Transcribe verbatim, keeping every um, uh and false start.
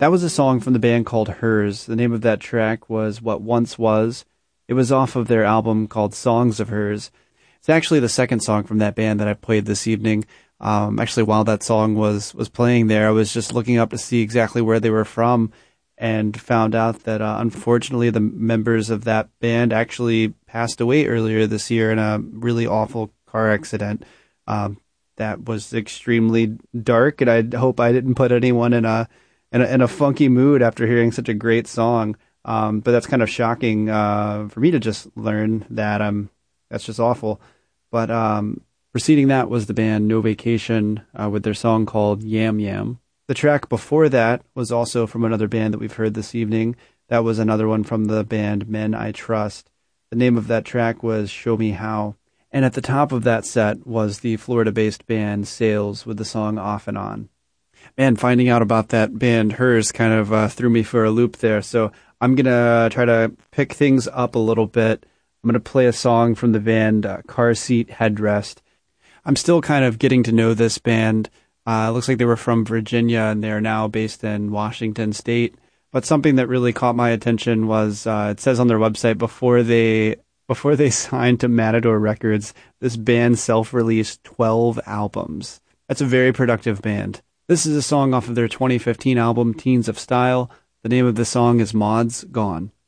That was a song from the band called Hers. The name of that track was What Once Was. It was off of their album called Songs of Hers. It's actually the second song from that band that I played this evening. Um, actually, while that song was, was playing there, I was just looking up to see exactly where they were from and found out that, uh, unfortunately, the members of that band actually passed away earlier this year in a really awful car accident. Um, that was extremely dark, and I hope I didn't put anyone in a in a, in a funky mood after hearing such a great song. Um, but that's kind of shocking uh, for me to just learn that. Um, that's just awful. But um, preceding that was the band No Vacation uh, with their song called Yam Yam. The track before that was also from another band that we've heard this evening. That was another one from the band Men I Trust. The name of that track was Show Me How. And at the top of that set was the Florida-based band Sales with the song Off and On. Man, finding out about that band Hers kind of uh, threw me for a loop there. So I'm going to try to pick things up a little bit. I'm going to play a song from the band uh, Car Seat Headrest. I'm still kind of getting to know this band. Uh, it looks like they were from Virginia, and they're now based in Washington State. But something that really caught my attention was, uh, it says on their website, before they before they signed to Matador Records, this band self-released twelve albums. That's a very productive band. This is a song off of their twenty fifteen album, Teens of Style. The name of the song is Maud's Gone.